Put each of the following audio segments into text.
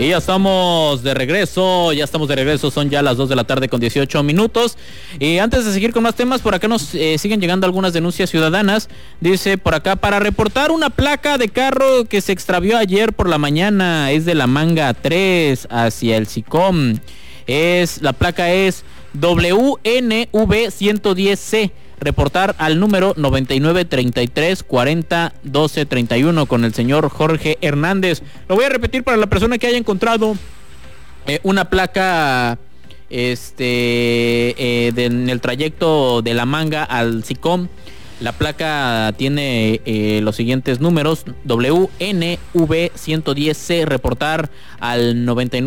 Y ya estamos de regreso, son ya las 2 de la tarde con 18 minutos. Y antes de seguir con más temas, por acá nos siguen llegando algunas denuncias ciudadanas. Dice por acá, para reportar una placa de carro que se extravió ayer por la mañana, es de la Manga 3 hacia el SICOM. La placa es WNV110C. Reportar al número 9933401231 con el señor Jorge Hernández. Lo voy a repetir para la persona que haya encontrado una placa en el trayecto de la Manga al SICOM. La placa tiene los siguientes números: WNV110C, reportar al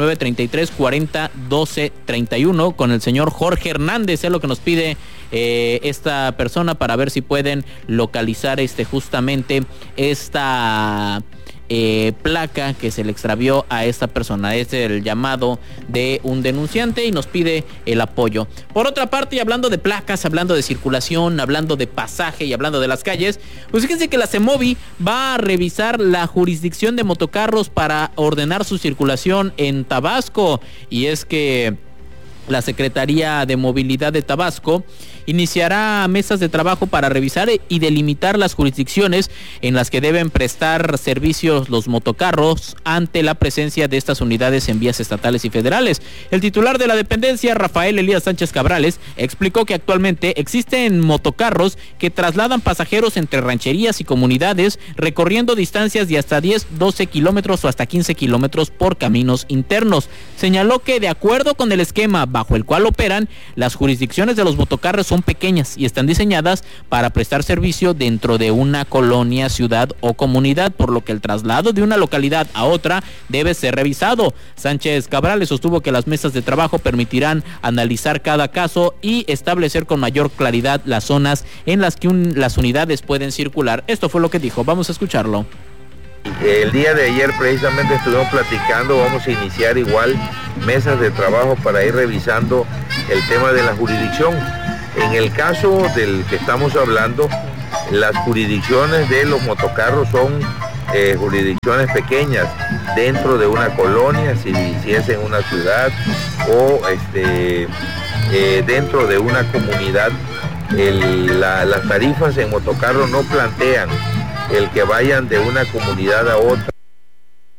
9933401231 con el señor Jorge Hernández. Es lo que nos pide esta persona para ver si pueden localizar justamente esta placa que se le extravió a esta persona. Es el llamado de un denunciante y nos pide el apoyo. Por otra parte, y hablando de placas, hablando de circulación, hablando de pasaje y hablando de las calles, pues fíjense que la CEMOVI va a revisar la jurisdicción de motocarros para ordenar su circulación en Tabasco. Y es que la Secretaría de Movilidad de Tabasco iniciará mesas de trabajo para revisar y delimitar las jurisdicciones en las que deben prestar servicios los motocarros ante la presencia de estas unidades en vías estatales y federales. El titular de la dependencia, Rafael Elías Sánchez Cabrales, explicó que actualmente existen motocarros que trasladan pasajeros entre rancherías y comunidades, recorriendo distancias de hasta 10, 12 kilómetros o hasta 15 kilómetros por caminos internos. Señaló que de acuerdo con el esquema bajo el cual operan, las jurisdicciones de los motocarros son pequeñas y están diseñadas para prestar servicio dentro de una colonia, ciudad o comunidad, por lo que el traslado de una localidad a otra debe ser revisado. Sánchez Cabrales sostuvo que las mesas de trabajo permitirán analizar cada caso y establecer con mayor claridad las zonas en las que las unidades pueden circular. Esto fue lo que dijo, vamos a escucharlo. El día de ayer precisamente estuvimos platicando, vamos a iniciar igual mesas de trabajo para ir revisando el tema de la jurisdicción. En el caso del que estamos hablando, las jurisdicciones de los motocarros son jurisdicciones pequeñas dentro de una colonia, si es en una ciudad o dentro de una comunidad. Las tarifas en motocarros no plantean el que vayan de una comunidad a otra.